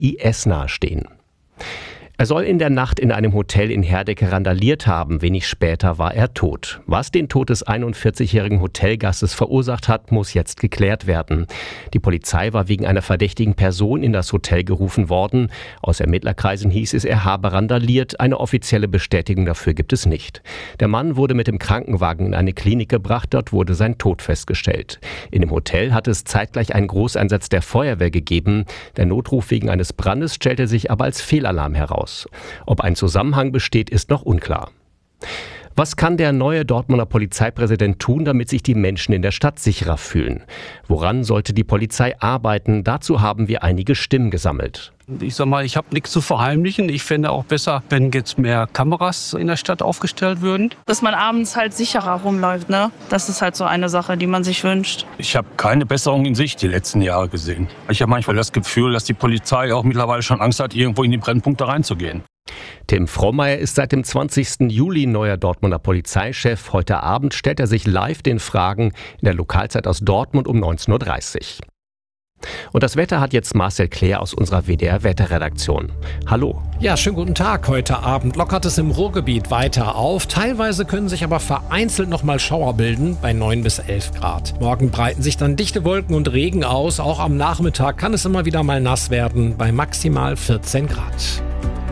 IS nahestehen. Er soll in der Nacht in einem Hotel in Herdecke randaliert haben. Wenig später war er tot. Was den Tod des 41-jährigen Hotelgastes verursacht hat, muss jetzt geklärt werden. Die Polizei war wegen einer verdächtigen Person in das Hotel gerufen worden. Aus Ermittlerkreisen hieß es, er habe randaliert. Eine offizielle Bestätigung dafür gibt es nicht. Der Mann wurde mit dem Krankenwagen in eine Klinik gebracht. Dort wurde sein Tod festgestellt. In dem Hotel hat es zeitgleich einen Großeinsatz der Feuerwehr gegeben. Der Notruf wegen eines Brandes stellte sich aber als Fehlalarm heraus. Ob ein Zusammenhang besteht, ist noch unklar. Was kann der neue Dortmunder Polizeipräsident tun, damit sich die Menschen in der Stadt sicherer fühlen? Woran sollte die Polizei arbeiten? Dazu haben wir einige Stimmen gesammelt. Ich sag mal, ich habe nichts zu verheimlichen. Ich fände auch besser, wenn jetzt mehr Kameras in der Stadt aufgestellt würden. Dass man abends halt sicherer rumläuft, ne? Das ist halt so eine Sache, die man sich wünscht. Ich habe keine Besserung in Sicht die letzten Jahre gesehen. Ich habe manchmal das Gefühl, dass die Polizei auch mittlerweile schon Angst hat, irgendwo in die Brennpunkte reinzugehen. Tim Frommeier ist seit dem 20. Juli neuer Dortmunder Polizeichef. Heute Abend stellt er sich live den Fragen in der Lokalzeit aus Dortmund um 19.30 Uhr. Und das Wetter hat jetzt Marcel Claire aus unserer WDR-Wetterredaktion. Hallo. Ja, schönen guten Tag. Heute Abend lockert es im Ruhrgebiet weiter auf. Teilweise können sich aber vereinzelt nochmal Schauer bilden bei 9 bis 11 Grad. Morgen breiten sich dann dichte Wolken und Regen aus. Auch am Nachmittag kann es immer wieder mal nass werden bei maximal 14 Grad.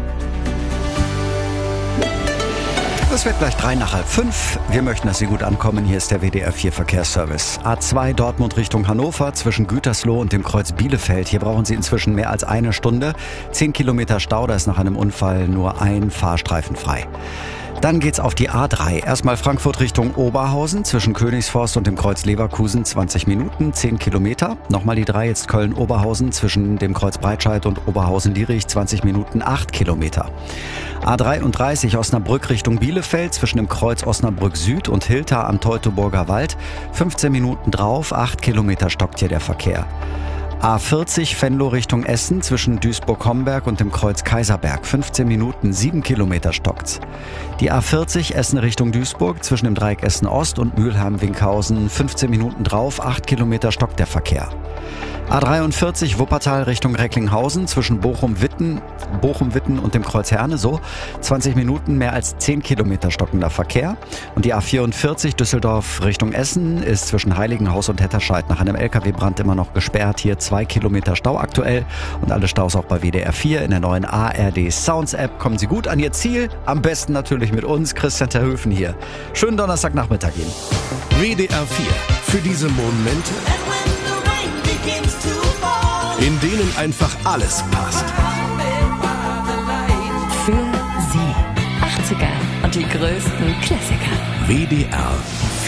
Es wird gleich 5:03. Wir möchten, dass Sie gut ankommen. Hier ist der WDR 4 Verkehrsservice. A2 Dortmund Richtung Hannover zwischen Gütersloh und dem Kreuz Bielefeld. Hier brauchen Sie inzwischen mehr als eine Stunde. 10 Kilometer Stau, da ist nach einem Unfall nur ein Fahrstreifen frei. Dann geht's auf die A3. Erstmal Frankfurt Richtung Oberhausen zwischen Königsforst und dem Kreuz Leverkusen 20 Minuten, 10 Kilometer. Nochmal die 3, jetzt Köln-Oberhausen zwischen dem Kreuz Breitscheid und Oberhausen-Lierich 20 Minuten, 8 Kilometer. A33 Osnabrück Richtung Bielefeld zwischen dem Kreuz Osnabrück Süd und Hilter am Teutoburger Wald. 15 Minuten drauf, 8 Kilometer stockt hier der Verkehr. A40 Venlo Richtung Essen zwischen Duisburg-Homberg und dem Kreuz Kaiserberg. 15 Minuten, 7 Kilometer stockt's. Die A40 Essen Richtung Duisburg zwischen dem Dreieck Essen Ost und Mülheim-Winkhausen. 15 Minuten drauf, 8 Kilometer stockt der Verkehr. A43 Wuppertal Richtung Recklinghausen zwischen Bochum-Witten und dem Kreuz Herne, so 20 Minuten, mehr als 10 Kilometer stockender Verkehr. Und die A44 Düsseldorf Richtung Essen ist zwischen Heiligenhaus und Hetterscheid nach einem LKW-Brand immer noch gesperrt. Hier 2 Kilometer Stau aktuell und alle Staus auch bei WDR 4 in der neuen ARD Sounds App. Kommen Sie gut an Ihr Ziel, am besten natürlich mit uns, Christian Terhöfen hier. Schönen Donnerstagnachmittag Ihnen. WDR 4 für diese Momente, in denen einfach alles passt. Für Sie. 80er und die größten Klassiker. WDR